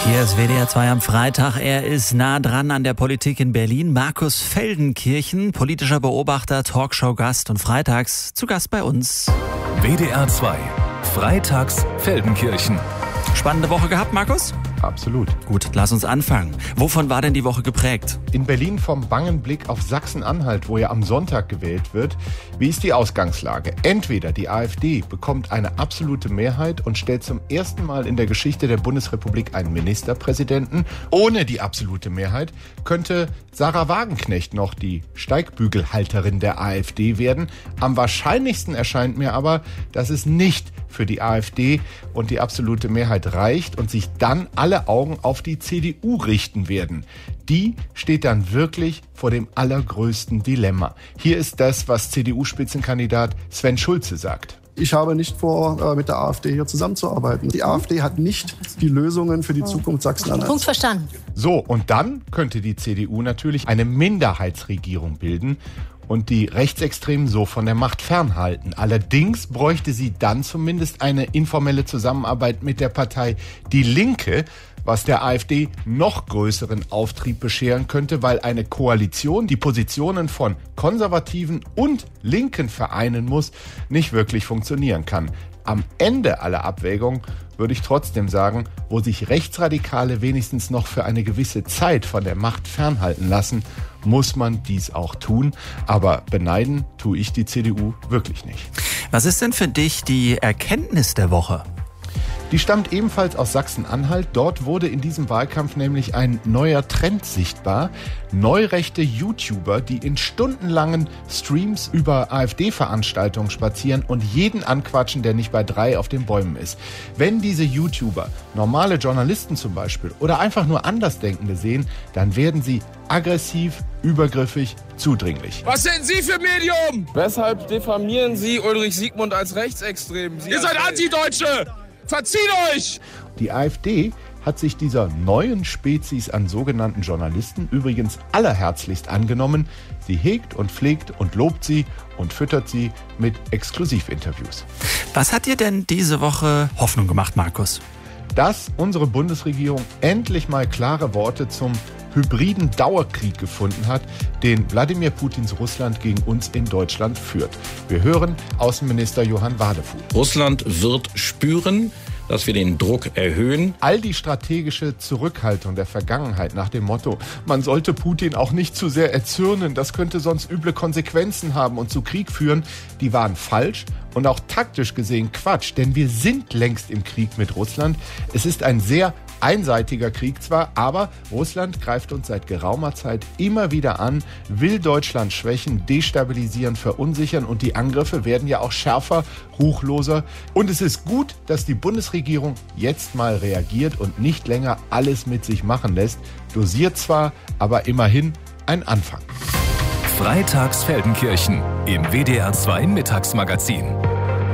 Hier ist WDR 2 am Freitag. Er ist nah dran an der Politik in Berlin. Markus Feldenkirchen, politischer Beobachter, Talkshow-Gast und freitags zu Gast bei uns. WDR 2, freitags Feldenkirchen. Spannende Woche gehabt, Markus? Absolut. Gut, lass uns anfangen. Wovon war denn die Woche geprägt? In Berlin vom bangen Blick auf Sachsen-Anhalt, wo ja am Sonntag gewählt wird. Wie ist die Ausgangslage? Entweder die AfD bekommt eine absolute Mehrheit und stellt zum ersten Mal in der Geschichte der Bundesrepublik einen Ministerpräsidenten. Ohne die absolute Mehrheit könnte Sarah Wagenknecht noch die Steigbügelhalterin der AfD werden. Am wahrscheinlichsten erscheint mir aber, dass es nicht für die AfD und die absolute Mehrheit reicht und sich dann alle Augen auf die CDU richten werden. Die steht dann wirklich vor dem allergrößten Dilemma. Hier ist das, was CDU-Spitzenkandidat Sven Schulze sagt. Ich habe nicht vor, mit der AfD hier zusammenzuarbeiten. Die AfD hat nicht die Lösungen für die Zukunft Sachsen-Anhalts. Punkt verstanden. So, und dann könnte die CDU natürlich eine Minderheitsregierung bilden und die Rechtsextremen so von der Macht fernhalten. Allerdings bräuchte sie dann zumindest eine informelle Zusammenarbeit mit der Partei Die Linke, was der AfD noch größeren Auftrieb bescheren könnte, weil eine Koalition, die Positionen von Konservativen und Linken vereinen muss, nicht wirklich funktionieren kann. Am Ende aller Abwägungen würde ich trotzdem sagen, wo sich Rechtsradikale wenigstens noch für eine gewisse Zeit von der Macht fernhalten lassen, muss man dies auch tun. Aber beneiden tue ich die CDU wirklich nicht. Was ist denn für dich die Erkenntnis der Woche? Die stammt ebenfalls aus Sachsen-Anhalt. Dort wurde in diesem Wahlkampf nämlich ein neuer Trend sichtbar. Neurechte YouTuber, die in stundenlangen Streams über AfD-Veranstaltungen spazieren und jeden anquatschen, der nicht bei 3 auf den Bäumen ist. Wenn diese YouTuber normale Journalisten zum Beispiel oder einfach nur Andersdenkende sehen, dann werden sie aggressiv, übergriffig, zudringlich. Was sind Sie für Medium? Weshalb diffamieren Sie Ulrich Siegmund als Rechtsextrem? Ihr seid Antideutsche! Verzieht euch! Die AfD hat sich dieser neuen Spezies an sogenannten Journalisten übrigens allerherzlichst angenommen. Sie hegt und pflegt und lobt sie und füttert sie mit Exklusivinterviews. Was hat dir denn diese Woche Hoffnung gemacht, Markus? Dass unsere Bundesregierung endlich mal klare Worte zum hybriden Dauerkrieg gefunden hat, den Wladimir Putins Russland gegen uns in Deutschland führt. Wir hören Außenminister Johann Wadefuhl. Russland wird spüren, dass wir den Druck erhöhen. All die strategische Zurückhaltung der Vergangenheit nach dem Motto, man sollte Putin auch nicht zu sehr erzürnen, das könnte sonst üble Konsequenzen haben und zu Krieg führen, die waren falsch und auch taktisch gesehen Quatsch, denn wir sind längst im Krieg mit Russland. Es ist ein sehr einseitiger Krieg zwar, aber Russland greift uns seit geraumer Zeit immer wieder an, will Deutschland schwächen, destabilisieren, verunsichern und die Angriffe werden ja auch schärfer, ruchloser. Und es ist gut, dass die Bundesregierung jetzt mal reagiert und nicht länger alles mit sich machen lässt. Dosiert zwar, aber immerhin ein Anfang. Freitags Feldenkirchen im WDR 2 Mittagsmagazin.